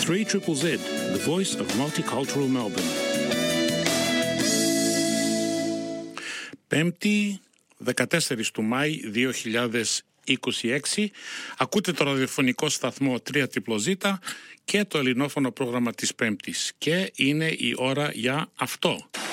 3ZZZ, the voice of multicultural Melbourne. Πέμπτη, 14 του Μάη 2026. Ακούτε το ραδιοφωνικό σταθμό 3ZZZ και το ελληνόφωνο πρόγραμμα της Πέμπτης. Και είναι η ώρα για αυτό.